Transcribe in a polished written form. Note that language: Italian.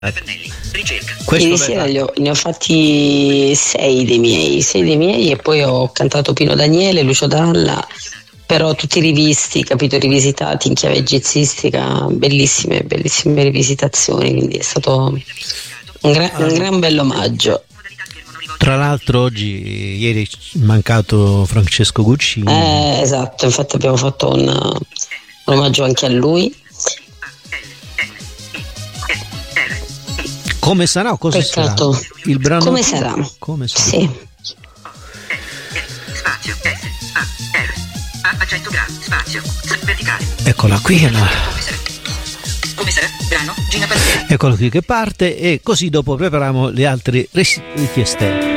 Ieri sera ne ho fatti 6 dei miei e poi ho cantato Pino Daniele, Lucio Dalla, però tutti rivisti, capito, rivisitati in chiave jazzistica, bellissime rivisitazioni, quindi è stato un gran bel omaggio. Tra l'altro ieri è mancato Francesco Guccini. Esatto, infatti abbiamo fatto un omaggio anche a lui. Come sarà o cosa Peccato. sarà? Il brano Come sarà? Sì. Spazio S A R a 100 gradi spazio verticale. Eccola qui. Come sarà? Brano Gina Passieri. Eccolo qui che parte e così dopo prepariamo le altre richieste.